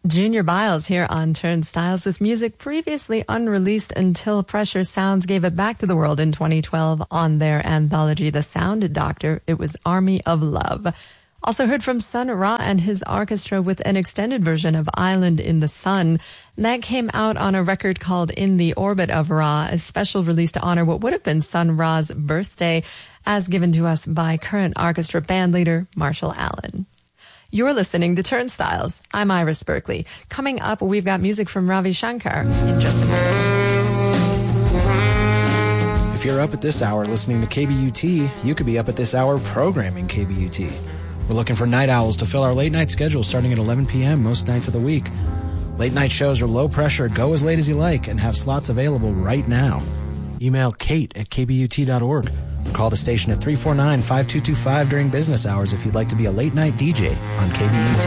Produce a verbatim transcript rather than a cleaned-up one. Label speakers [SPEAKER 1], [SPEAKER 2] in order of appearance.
[SPEAKER 1] Junior Biles here on Turnstiles with music previously unreleased until Pressure Sounds gave it back to the world in twenty twelve on their anthology, The Sound Doctor. It was Army of Love. Also heard from Sun Ra and his orchestra with an extended version of Island in the Sun. That came out on a record called In the Orbit of Ra, a special release to honor what would have been Sun Ra's birthday, as given to us by current orchestra bandleader Marshall Allen. You're listening to Turnstiles. I'm Iris Berkeley. Coming up, we've got music from Ravi Shankar in just a minute.
[SPEAKER 2] If you're up at this hour listening to K B U T, you could be up at this hour programming K B U T. We're looking for night owls to fill our late night schedule starting at eleven p.m. most nights of the week. Late night shows are low pressure, go as late as you like, and have slots available right now. Email Kate at k b u t dot org. Call the station at three four nine, five two two five during business hours if you'd like to be a late-night D J on K B U T.